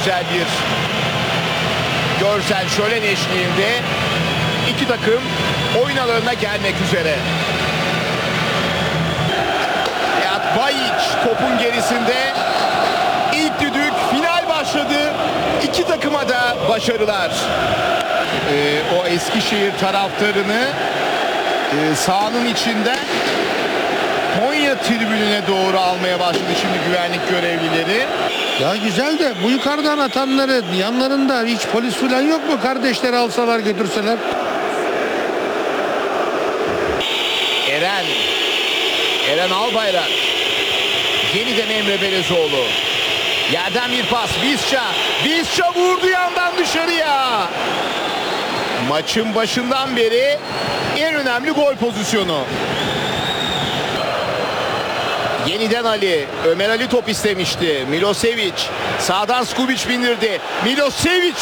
güzel bir görsel şölen eşliğinde iki takım oyun alanına gelmek üzere. Beat Bayiç topun gerisinde. İlk düdük, final başladı. İki takıma da başarılar. O Eskişehir taraftarını sahanın içinden Konya tribününe doğru almaya başladı şimdi güvenlik görevlileri. Ya güzel de bu yukarıdan atanları yanlarında hiç polis falan yok mu? Kardeşleri alsalar götürseler. Eren Albayrak. Yeniden Emre Belezoğlu. Yerden bir pas. Visca vurdu yandan dışarıya. Maçın başından beri en önemli gol pozisyonu. Yeniden Ali. Ömer Ali top istemişti. Milosevic. Sağdan Skubic bindirdi. Milosevic